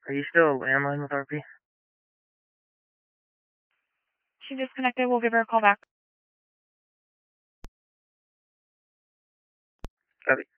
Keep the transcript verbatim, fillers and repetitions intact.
Are you still landline with R P? She disconnected. We'll give her a call back. Copy.